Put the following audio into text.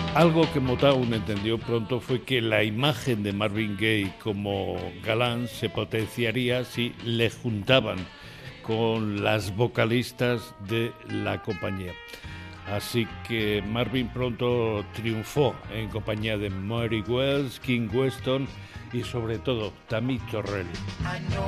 Algo que Motown entendió pronto fue que la imagen de Marvin Gaye como galán se potenciaría si le juntaban con las vocalistas de la compañía. Así que Marvin pronto triunfó en compañía de Mary Wells, King Weston y sobre todo Tammy Terrell.